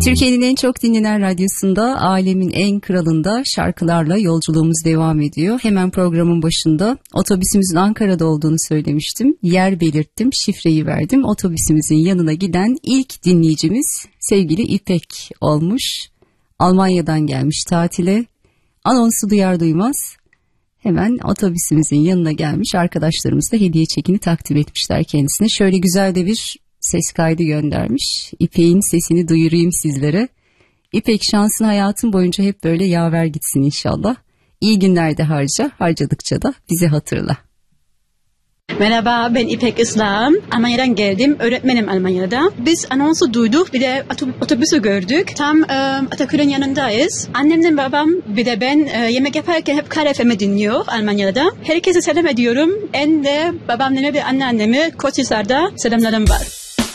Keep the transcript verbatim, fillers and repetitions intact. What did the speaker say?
Türkiye'nin en çok dinlenen radyosunda, alemin en kralında şarkılarla yolculuğumuz devam ediyor. Hemen programın başında otobüsümüzün Ankara'da olduğunu söylemiştim. Yer belirttim, şifreyi verdim. Otobüsümüzün yanına giden ilk dinleyicimiz sevgili İpek olmuş. Almanya'dan gelmiş tatile. Anonsu duyar duymaz hemen otobüsümüzün yanına gelmiş, arkadaşlarımız da hediye çekini takdim etmişler kendisine. Şöyle güzel de bir ses kaydı göndermiş. İpek'in sesini duyurayım sizlere. İpek, şansın hayatın boyunca hep böyle yaver gitsin inşallah. İyi günlerde harca, harcadıkça da bizi hatırla. Merhaba, ben İpek İslam. Almanya'dan geldim. Öğretmenim Almanya'da. Biz anonsu duyduk. Bir de otobüsü gördük. Tam e, Atakül'ün yanındayız. Annemle babam bir de ben e, yemek yaparken hep Kara F M'i dinliyor Almanya'da. Herkese selam ediyorum. En de babamla ve anneanneme Koçhisar'da selamlarım var.